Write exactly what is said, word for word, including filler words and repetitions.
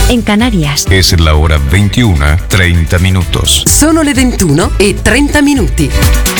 en Canarias. Es la hora veintiuna, treinta minutos. Sono le ventuno e trenta minuti.